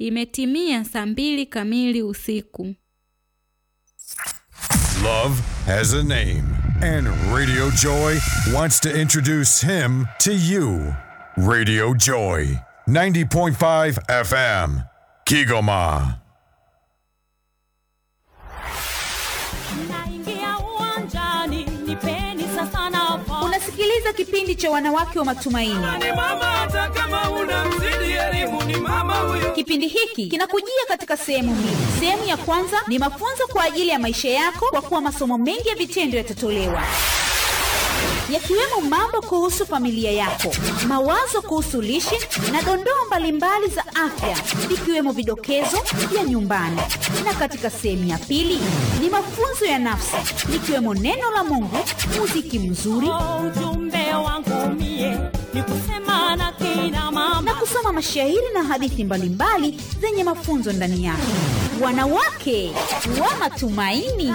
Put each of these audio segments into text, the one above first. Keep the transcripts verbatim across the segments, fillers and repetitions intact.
Imetimia saa mbili kamili usiku. Love has a name, and Radio Joy wants to introduce him to you. Radio Joy, ninety point five F M, Kigoma. Unasikiliza kipindi cha wanawake wa matumaini. Ni mama hata kama unamzidi elimu ni mama huyo. Kipindi hiki kinakujia katika sehemu mbili. Sehemu ya kwanza ni mafunzo kwa ajili ya maisha yako, kwa kuwa masomo mengi ya vitendo yatatolewa, yakiwemo mambo kuhusu familia yako, mawazo kuhusu lishe na dondoo mbalimbali za afya, ikiwemo vidokezo vya nyumbani. Na katika sehemu ya pili ni mafunzo ya nafsi, ikiwemo neno la Mungu, muziki mzuri, ujumbe wangu mie ni kusema na kina mama, na kusoma mashairi na hadithi mbalimbali zenye mafunzo ndani yake. Wanawake wa matumaini,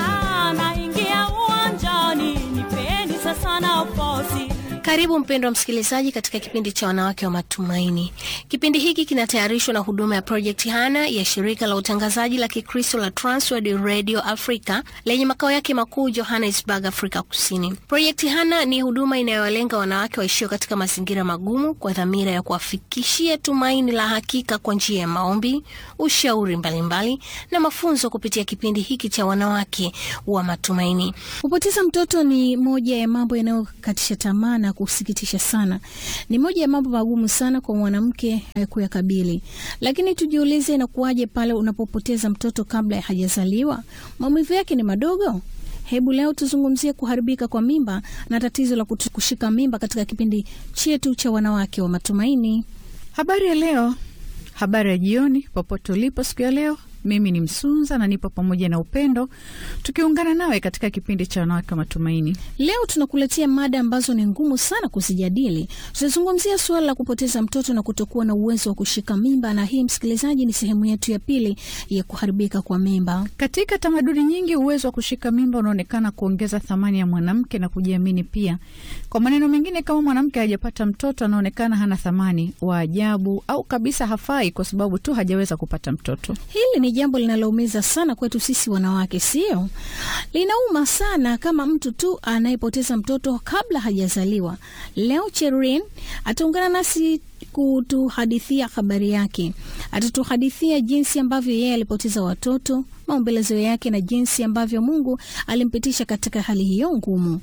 naingia uwanjani, nipeni sasa nafasi. Karibu mpendwa msikilizaji katika kipindi cha wanawake wa matumaini. Kipindi hiki kinatayarishwa na huduma ya Project Hana ya shirika la utangazaji la Kikristo la Transworld Radio Africa lenye makao yake makuu Johannesburg, Afrika Kusini. Project Hana ni huduma inayowalenga wanawake waishio katika mazingira magumu kwa dhamira ya kuwafikishia tumaini la hakika kwa njia ya maombi, ushauri mbalimbali na mafunzo kupitia kipindi hiki cha wanawake wa matumaini. Kupoteza mtoto ni moja ya mambo yanayokatisha tamaa na kusikitisha sana. Ni moja ya mambo magumu sana kwa mwanamke kuyakabili. Lakini tujiulize, inakuwaje pale unapopoteza mtoto kabla hajazaliwa? Maumivu yake ni madogo? Hebu leo tuzungumzie kuharibika kwa mimba na tatizo la kushika mimba katika kipindi chetu cha wanawake wa matumaini. Habari ya leo, habari ya jioni, popote ulipo siku ya leo. Mimi ni Msunza na nipo pamoja na Upendo tukiungana nawe katika kipindi cha wanawake wa matumaini. Leo tunakuletea mada ambazo ni ngumu sana kuzijadili. Tutazungumzia suala la kupoteza mtoto na kutokuwa na uwezo wa kushika mimba, na hii msikilizaji ni sehemu yetu ya pili ya kuharibika kwa mimba. Katika tamaduni nyingi, uwezo wa kushika mimba unaonekana kuongeza thamani ya mwanamke na kujiamini pia. Kwa maneno mengine, kama mwanamke hajapata mtoto anaonekana hana thamani, wa ajabu au kabisa hafai kwa sababu tu hajaweza kupata mtoto. Hili ni jambo linaloumiza sana kwetu sisi wanawake, sio? Linauma sana kama mtu tu anayepoteza mtoto kabla hajazaliwa. Leo Cherin ataungana nasi kutuhadithia habari yake. Atatuhadithia jinsi ambavyo yeye alipoteza watoto, maombelezo yake na jinsi ambavyo Mungu alimpitisha katika hali hiyo ngumu.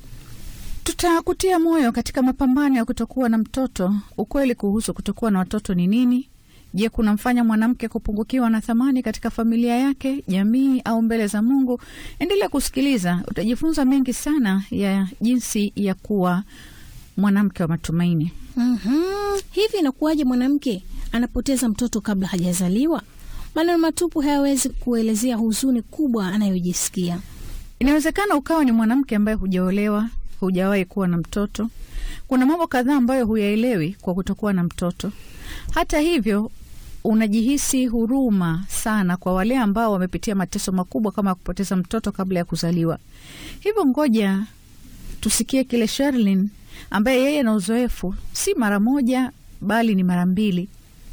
Tutakutia moyo katika mapambano ya kutokuwa na mtoto. Ukweli kuhusu kutokuwa na watoto ni nini? Je, kunamfanya mwanamke kupungukiwa na thamani katika familia yake, jamii au mbele za Mungu? Endelea kusikiliza, utajifunza mengi sana ya jinsi ya kuwa mwanamke wa matumaini. Mhm. Hivi inakuwaje mwanamke anapoteza mtoto kabla hajazaliwa? Maneno matupu hayawezi kuelezea huzuni kubwa anayojisikia. Inawezekana ukawa ni mwanamke ambaye hujaolewa, hujawahi kuwa na mtoto. Kuna mambo kadhaa ambayo huyaelewi kwa kutokuwa na mtoto. Hata hivyo, unajihisi huruma sana kwa wale ambao wamepitia mateso makubwa kama kupoteza mtoto kabla ya kuzaliwa. Hivyo ngoja tusikie kile Sherlyn, ambaye yeye na uzoefu si mara moja bali ni mara mbili,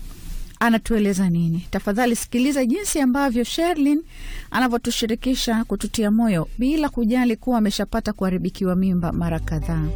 anatueleza nini. Tafadhali sikiliza jinsi ambavyo Sherlyn anavyotushirikisha kututia moyo bila kujali kuwa ameshapata kuharibikiwa mimba mara kadhaa.